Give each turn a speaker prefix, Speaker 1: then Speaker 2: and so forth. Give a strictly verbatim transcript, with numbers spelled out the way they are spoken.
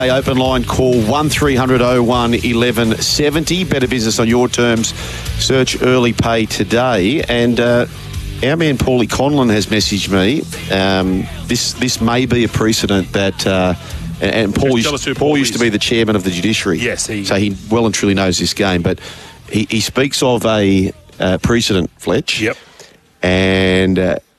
Speaker 1: Open line, call one three hundred oh one eleven seventy. Better business on your terms. Search early pay today. And uh, our man Paulie Conlon has messaged me. Um, this this may be a precedent that... Uh, and, and Paul, used, Paul, Paul used to be the chairman of the judiciary.
Speaker 2: Yes. He,
Speaker 1: so he well and truly knows this game. But he, he speaks of a uh, precedent, Fletch.
Speaker 2: Yep.
Speaker 1: And... Uh,